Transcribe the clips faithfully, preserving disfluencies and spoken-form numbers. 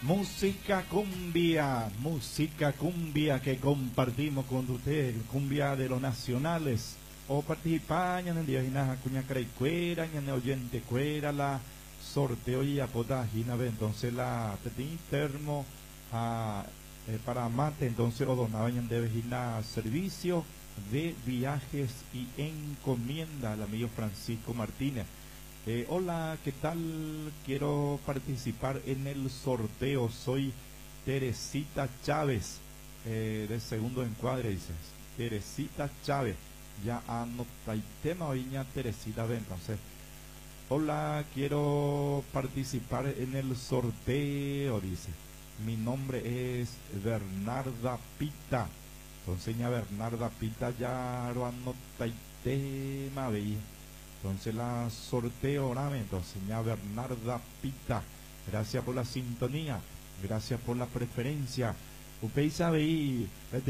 Música cumbia, música cumbia que compartimos con usted, cumbia de los nacionales. O participan en el día de cuña cuera, en el oyente cuera, la sorteo y apota ve entonces la petit termo a, eh, para mate, entonces o donaban de vejina servicio de viajes y encomienda al amigo Francisco Martínez. Eh, hola, ¿qué tal? Quiero participar en el sorteo. Soy Teresita Chávez, eh, de segundo encuadre, dices. Teresita Chávez. Ya anota el tema viña Teresita, ve entonces. Hola, quiero participar en el sorteo, dice. Mi nombre es Bernarda Pita. Entonces, ya Bernarda Pita ya lo anota el tema, veía. Entonces la sorteo ahora, entonces ya Bernarda Pita, gracias por la sintonía, gracias por la preferencia. Usted sabe y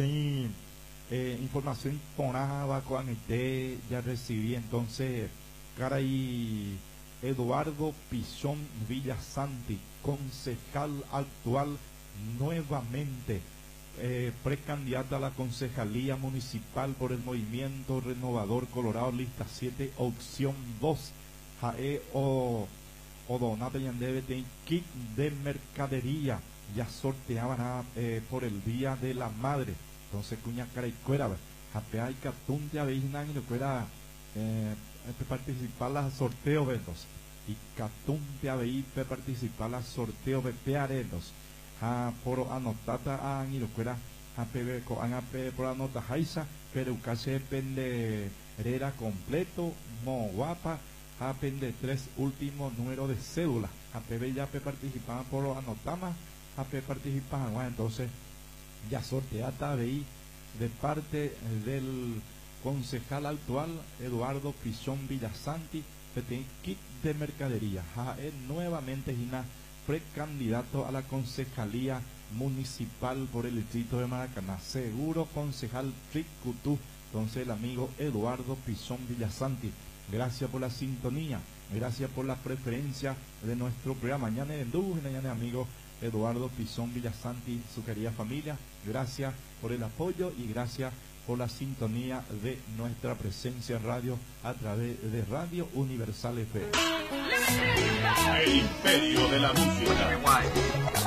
eh, información ponaba con este, ya recibí entonces cara y Eduardo Pichón Villasanti, concejal actual nuevamente. Eh, precandidato a la concejalía municipal por el Movimiento Renovador Colorado, lista siete, opción dos. Jae o o Donato Yandeve de kit de mercadería, ya sorteaban a, eh, por el Día de la Madre. Entonces cuña cara y cuera, japea y catunte a veina y lo cuera eh, participar la sorteo vendos y catunte a veí participar la sorteo de pearenos. A por anotata a irocuera a pb a p por anota jaisa pero casi pende herera completo mo guapa a pende tres últimos números de cédula a pb ya pe participaban por anotama a pe participaban. Bueno, entonces ya sorteata de de parte del concejal actual Eduardo Pichón Villasanti, que kit de mercadería ja, eh, nuevamente Gina precandidato a la concejalía municipal por el distrito de Maracaná, seguro concejal Tricutú. Entonces el amigo Eduardo Pichón Villasanti, gracias por la sintonía, gracias por la preferencia de nuestro programa. Mañana en Dú, mañana amigo Eduardo Pichón Villasanti, su querida familia, gracias por el apoyo y gracias por la sintonía de nuestra presencia en radio a través de Radio Universal F M. El imperio de la música.